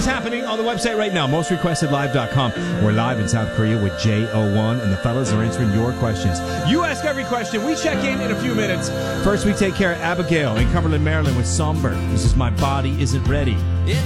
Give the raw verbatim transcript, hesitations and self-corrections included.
is happening on the website right now, most requested live dot com. We're live in South Korea with J O one, and the fellas are answering your questions. You ask every question. We check in in a few minutes. First, we take care of Abigail in Cumberland, Maryland with Somber. This is My Body Isn't Ready.